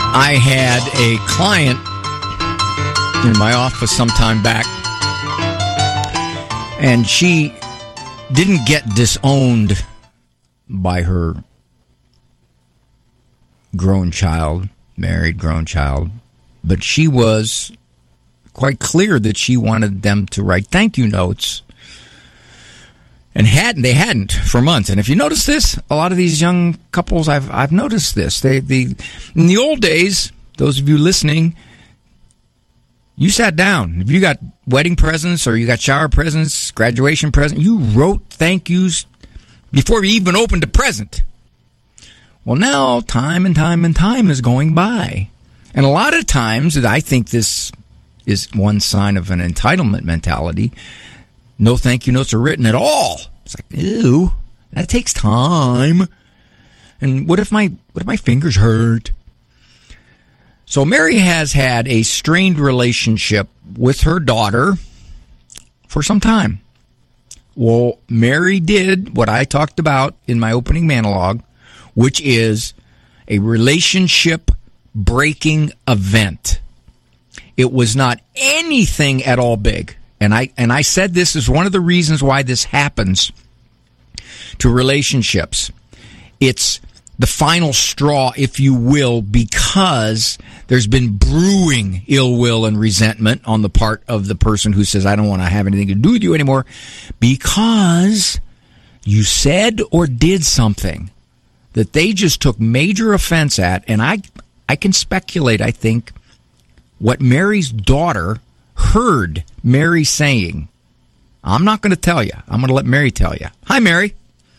I had a client in my office some time back, and she didn't get disowned by her married grown child, but she was quite clear that she wanted them to write thank you notes. And they hadn't for months. And if you notice this, a lot of these young couples, I've noticed this. In the old days, those of you listening, you sat down. If you got wedding presents or you got shower presents, graduation presents, you wrote thank yous before you even opened a present. Well, now time and time and time is going by. And a lot of times, I think this is one sign of an entitlement mentality. No thank you notes are written at all. It's like, ew, that takes time. And what if my fingers hurt? So Mary has had a strained relationship with her daughter for some time. Well, Mary did what I talked about in my opening monologue, which is a relationship breaking event. It was not anything at all big. And I said this is one of the reasons why this happens to relationships. It's the final straw, if you will, because there's been brewing ill will and resentment on the part of the person who says, I don't want to have anything to do with you anymore, because you said or did something that they just took major offense at. And I can speculate, I think, what Mary's daughter heard Mary saying. I'm not going to tell you. I'm going to let Mary tell you. Hi, Mary.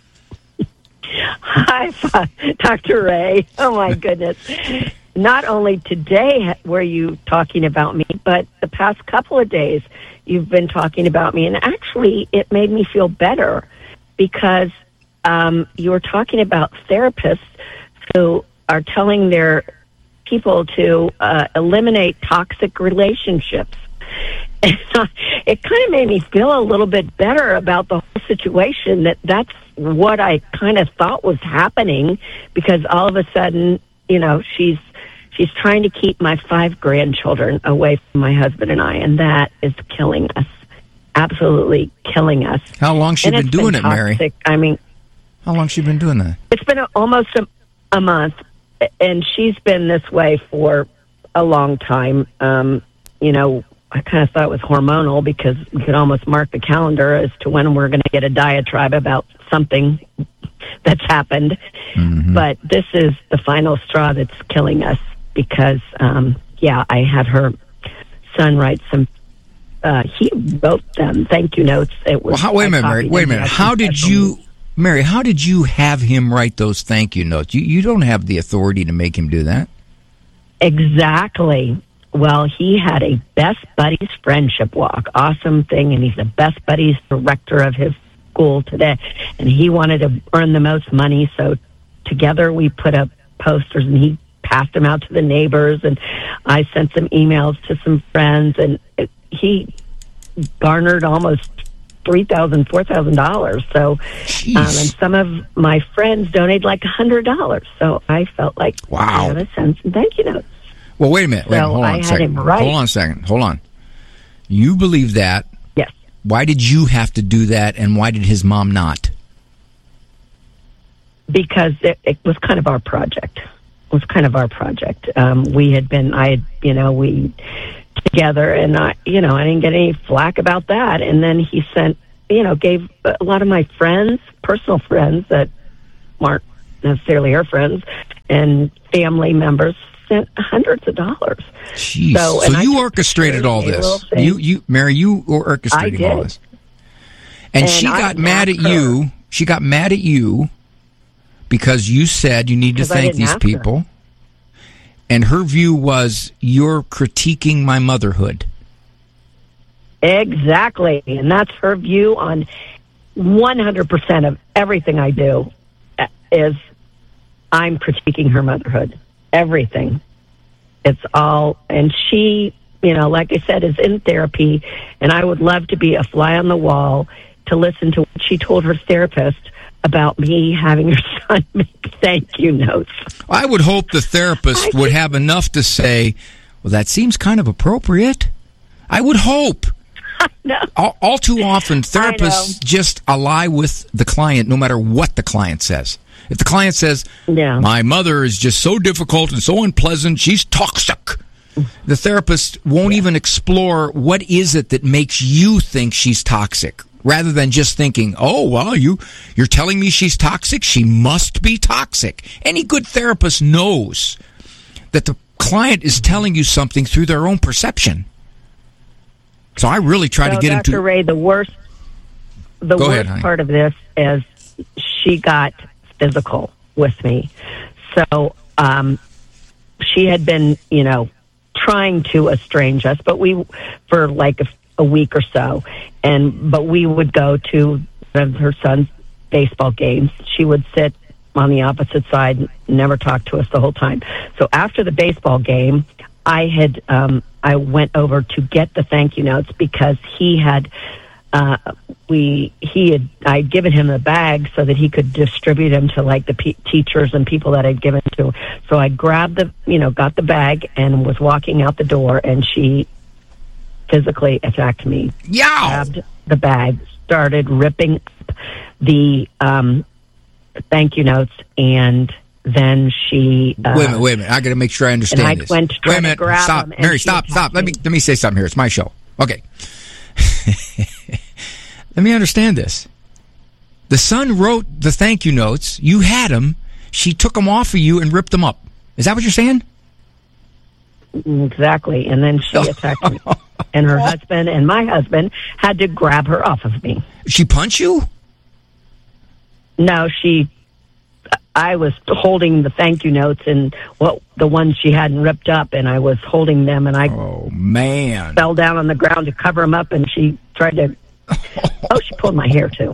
Hi, Dr. Ray. Oh, my goodness. Not only today were you talking about me, but the past couple of days you've been talking about me. And actually, it made me feel better because you were talking about therapists who are telling their people to eliminate toxic relationships. And it kind of made me feel a little bit better about the whole situation, that's what I kind of thought was happening, because all of a sudden, she's trying to keep my 5 grandchildren away from my husband and I, and that is killing us, absolutely killing us. How long has she been doing it, Mary? I mean, how long has she been doing that? It's been almost a month, and she's been this way for a long time. I kind of thought it was hormonal because we could almost mark the calendar as to when we're going to get a diatribe about something that's happened. Mm-hmm. But this is the final straw that's killing us because, I had her son write some, he wrote them thank you notes. It was, wait a minute, Mary. Wait a minute. How did you have him write those thank you notes? You don't have the authority to make him do that. Exactly. Well, he had a Best Buddies friendship walk. Awesome thing. And he's the Best Buddies director of his school today. And he wanted to earn the most money. So together we put up posters and he passed them out to the neighbors. And I sent some emails to some friends. And he garnered almost $3,000, $4,000. So, and some of my friends donated like $100. So I felt like, wow, I had to send some thank you notes. Well, wait a minute. Hold on a second. Hold on. You believe that? Yes. Why did you have to do that, and why did his mom not? Because it was kind of our project. We together, and I didn't get any flack about that. And then he sent, gave a lot of my friends, personal friends that weren't necessarily her friends, and family members, sent hundreds of dollars. Jeez. So you orchestrated all this. Mary, you orchestrated all this. And she got mad at you. She got mad at you because you said you need to thank these people. And her view was, you're critiquing my motherhood. Exactly. And that's her view on 100% of everything I do is I'm critiquing her motherhood. Everything. It's all, and she, like I said, is in therapy, and I would love to be a fly on the wall to listen to what she told her therapist about me having her son make thank you notes. I would hope the therapist would have enough to say, well, that seems kind of appropriate. I would hope. No. All too often, therapists just ally with the client no matter what the client says. If the client says, my mother is just so difficult and so unpleasant, she's toxic, the therapist won't even explore what is it that makes you think she's toxic, rather than just thinking, oh, well, you're telling me she's toxic? She must be toxic. Any good therapist knows that the client is telling you something through their own perception. So I really try to get Dr. into... Ray, the worst part of this is she got physical with me. So she had been, trying to estrange us, but for like a week or so, but we would go to her son's baseball games. She would sit on the opposite side, never talk to us the whole time. So after the baseball game, I went over to get the thank you notes because I'd given him the bag so that he could distribute them to like the teachers and people that I'd given to. So I grabbed got the bag and was walking out the door, and she physically attacked me. Yeah. Grabbed the bag, started ripping up the thank you notes, and then she... wait a minute. I got to make sure I understand this. Went to try to grab stop. him, Mary, stop. Let me say something here. It's my show. Okay. Let me understand this. The son wrote the thank you notes. You had them. She took them off of you and ripped them up. Is that what you're saying? Exactly. And then she attacked me. And her husband and my husband had to grab her off of me. She punched you? No, I was holding the thank you notes and the ones she hadn't ripped up, and I was holding them, and I fell down on the ground to cover them up, and she tried to... she pulled my hair, too.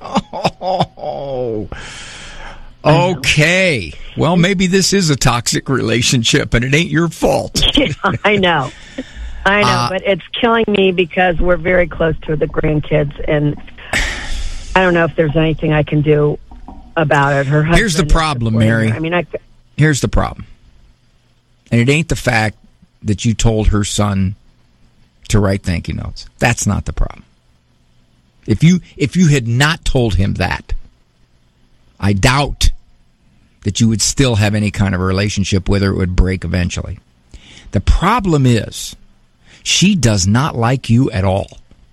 Oh, okay. Well, maybe this is a toxic relationship, and it ain't your fault. Yeah, I know, but it's killing me because we're very close to the grandkids, and I don't know if there's anything I can do about it. Her husband. Here's the problem, Mary. Here's the problem, and it ain't the fact that you told her son to write thank you notes. That's not the problem. If you had not told him that, I doubt that you would still have any kind of a relationship, whether it would break eventually. The problem is, she does not like you at all.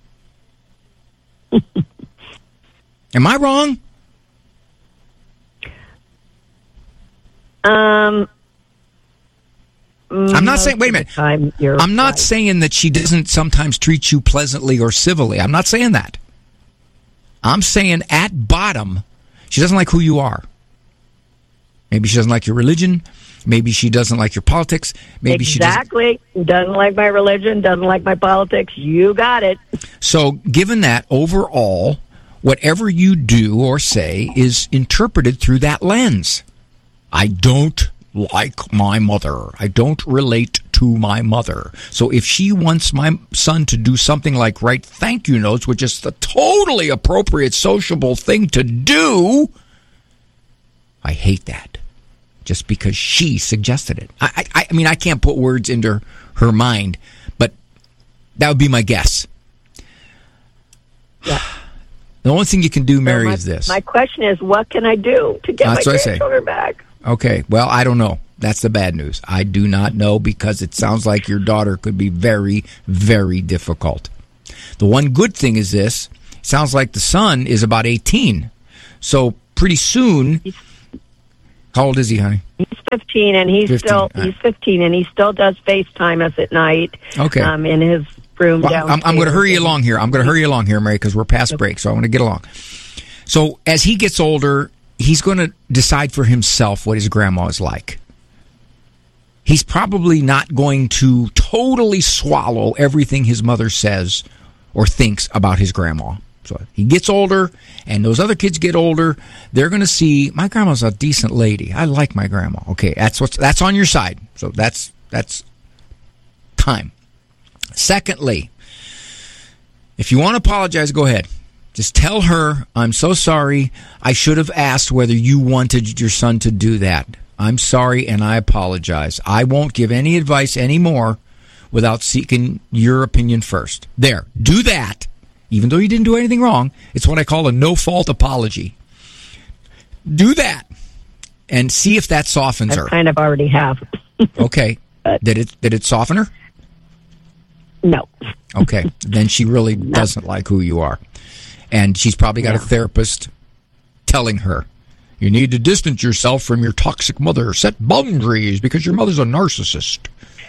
Am I wrong? I'm not saying, wait a minute. I'm not saying that she doesn't sometimes treat you pleasantly or civilly. I'm not saying that. I'm saying at bottom, she doesn't like who you are. Maybe she doesn't like your religion. Maybe she doesn't like your politics. Maybe exactly. She doesn't like my religion, doesn't like my politics. You got it. So given that, overall, whatever you do or say is interpreted through that lens. I don't like my mother. I don't relate to my mother. So if she wants my son to do something like write thank you notes, which is the totally appropriate sociable thing to do, I hate that. Just because she suggested it. I mean, I can't put words into her mind, but that would be my guess. Yeah. The only thing you can do, Mary, is this. My question is, what can I do to get my grandchildren back? Okay, well, I don't know. That's the bad news. I do not know, because it sounds like your daughter could be very, very difficult. The one good thing is this. It sounds like the son is about 18. So pretty soon... How old is he, honey? He's 15, and he's 15, and he still does FaceTime us at night. Okay. In his room downstairs. I'm going to hurry along here. Mary, because we're past break, so I want to get along. So as he gets older, he's going to decide for himself what his grandma is like. He's probably not going to totally swallow everything his mother says or thinks about his grandma. So he gets older, and those other kids get older. They're going to see, my grandma's a decent lady. I like my grandma. Okay, that's on your side. So that's time. Secondly, if you want to apologize, go ahead. Just tell her, I'm so sorry. I should have asked whether you wanted your son to do that. I'm sorry, and I apologize. I won't give any advice anymore without seeking your opinion first. There, do that. Even though you didn't do anything wrong, it's what I call a no-fault apology. Do that, and see if that softens her. I kind of already have. Okay. Did it soften her? No. Okay. Then she really doesn't like who you are. And she's probably got a therapist telling her, you need to distance yourself from your toxic mother. Set boundaries because your mother's a narcissist.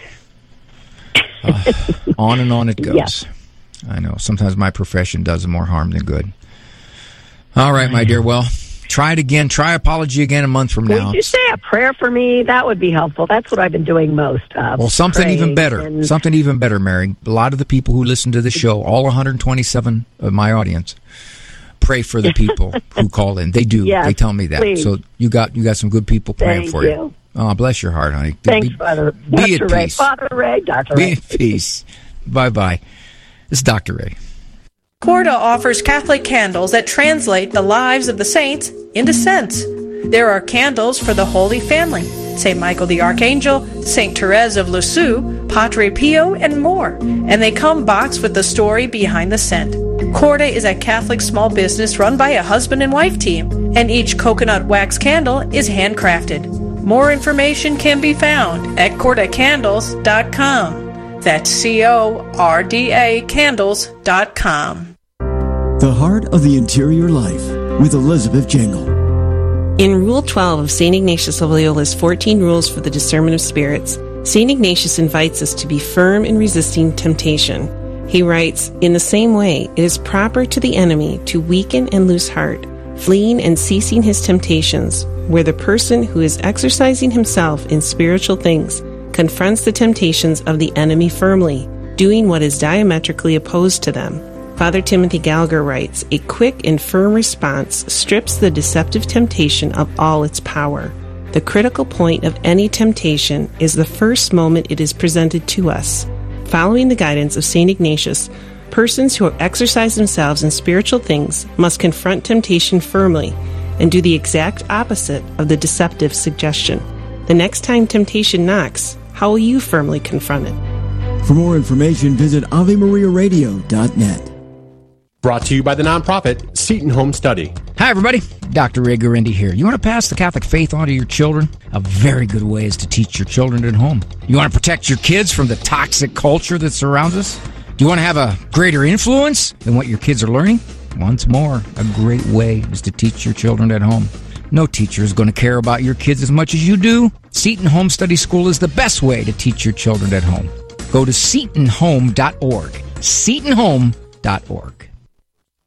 On and on it goes. Yes. I know. Sometimes my profession does more harm than good. All right, my dear. Well, try it again. Try apology again a month from now. Would you say a prayer for me? That would be helpful. That's what I've been doing most of. Well, something even better. Something even better, Mary. A lot of the people who listen to the show, all 127 of my audience, pray for the people who call in. They do. Yes, they tell me that. please. So you got some good people praying Thank for you. Oh, bless your heart, honey. Thanks, Father. Be Dr. at Ray. peace. Father Ray, Dr. Be Ray. at peace. Bye-bye. This is Dr. Ray. Corda offers Catholic candles that translate the lives of the saints into scents. There are candles for the Holy Family, St. Michael the Archangel, St. Therese of Lisieux, Padre Pio, and more. And they come boxed with the story behind the scent. Corda is a Catholic small business run by a husband and wife team, and each coconut wax candle is handcrafted. More information can be found at cordacandles.com. That's CORDA candles.com. The Heart of the Interior Life with Elizabeth Jangle. In Rule 12 of St. Ignatius of Loyola's 14 Rules for the Discernment of Spirits, St. Ignatius invites us to be firm in resisting temptation. He writes, in the same way, it is proper to the enemy to weaken and lose heart, fleeing and ceasing his temptations, where the person who is exercising himself in spiritual things confronts the temptations of the enemy firmly, doing what is diametrically opposed to them. Father Timothy Gallagher writes, a quick and firm response strips the deceptive temptation of all its power. The critical point of any temptation is the first moment it is presented to us. Following the guidance of St. Ignatius, persons who exercise themselves in spiritual things must confront temptation firmly and do the exact opposite of the deceptive suggestion. The next time temptation knocks, how will you firmly confront it? For more information, visit AveMariaRadio.net. Brought to you by the nonprofit Seton Home Study. Hi, everybody. Dr. Ray Guarendi here. You want to pass the Catholic faith on to your children? A very good way is to teach your children at home. You want to protect your kids from the toxic culture that surrounds us? Do you want to have a greater influence than what your kids are learning? Once more, a great way is to teach your children at home. No teacher is going to care about your kids as much as you do. Seton Home Study School is the best way to teach your children at home. Go to SetonHome.org. SetonHome.org.